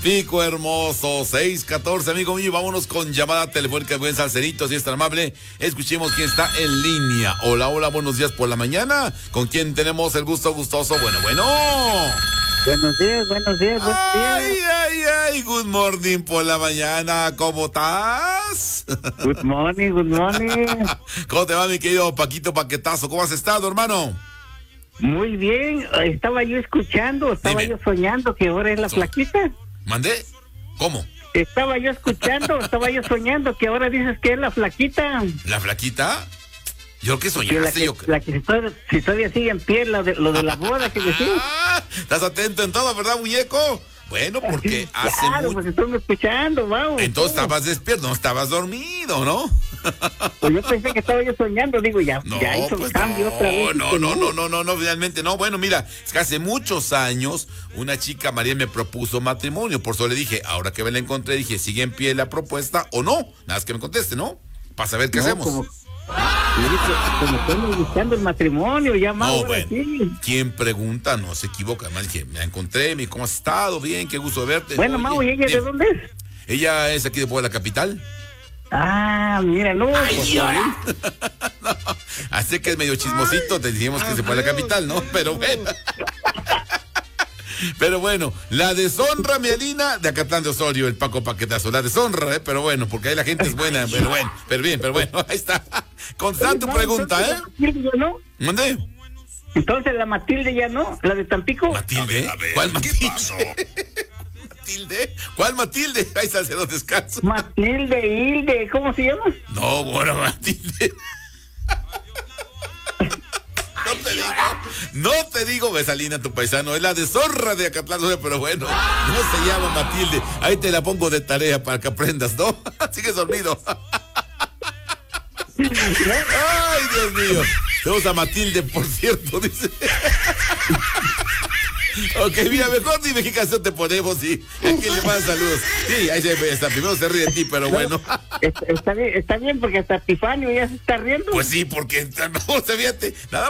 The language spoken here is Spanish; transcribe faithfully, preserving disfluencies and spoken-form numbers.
Pico hermoso, seis catorce, amigo mío, vámonos con llamada telefónica, buen salserito, si es tan amable. Escuchemos quién está en línea. Hola, hola, buenos días por la mañana. ¿Con quién tenemos el gusto gustoso? Bueno, bueno. Buenos días, buenos días, buenos Ay, días. ay, ay, good morning por la mañana. ¿Cómo estás? Good morning, good morning. ¿Cómo te va, mi querido Paquito Paquetazo? ¿Cómo has estado, hermano? Muy bien, estaba yo escuchando, estaba Dime. yo soñando que ahora es la So- flaquita. ¿Mandé? ¿Cómo? Estaba yo escuchando, estaba yo soñando que ahora dices que es la flaquita. ¿La flaquita? Yo que Que la soñaste, que, yo la que si, todavía, si todavía sigue en pie, la de, lo de la boda que decís. Ah, estás atento en todo, ¿verdad, muñeco? Bueno, porque hace Claro, mucho. pues estoy escuchando, vamos. Entonces estabas despierto, no estabas dormido, ¿no? Pues yo pensé que estaba yo soñando, digo, ya, No, ya hizo pues cambio no, otra vez. no, no, no, no, no, no, finalmente no. Bueno, mira, es que hace muchos años una chica, María, me propuso matrimonio. Por eso le dije, ahora que me la encontré, dije, ¿sigue en pie la propuesta o no? Nada más que me conteste, ¿no? Para saber qué No, hacemos. Como, como estamos buscando el matrimonio, ya más No, ahora bueno, sí. quien pregunta no se equivoca. Además dije, me la encontré, me dijo, ¿cómo has estado? Bien, qué gusto de verte. Bueno, Oye, Mau, ¿y ella de dime. dónde es? Ella es aquí de Puebla Capital. Ah, mira, no, pues, ahí. No, así que es medio chismosito, te dijimos que se fue a la capital, ¿no? Pero bueno. Pero bueno, la deshonra, mi Alina, de Acatlán de Osorio, el Paco Paquetazo. La deshonra, ¿eh? Pero bueno, porque ahí la gente es buena, pero bueno, pero bien, pero bueno, ahí está. Contesta tu No, pregunta, entonces, ¿eh? la Matilde ya no. ¿Mandé? Entonces la Matilde ya no, la de Tampico. ¿Matilde? A ver, a ver, ¿Cuál ¿qué Matilde? pasó? ¿Matilde? ¿Cuál Matilde? Ahí está haciendo descanso. Matilde, Hilde, ¿cómo se llama? No, bueno, Matilde. No te digo, no te digo, Besalina, tu paisano, es la deshonra de Acatlán, pero bueno, no se llama Matilde. Ahí te la pongo de tarea para que aprendas, ¿no? Sigues dormido. Ay, Dios mío. Tenemos a Matilde, por cierto, dice. Ok, mira, mejor dime qué canción te ponemos y aquí le mandan saludos. Sí, ahí se está. Primero se ríe de ti, pero bueno. Está, está bien, está bien porque hasta Epifanio ya se está riendo. Pues sí, porque no se fíjate, nada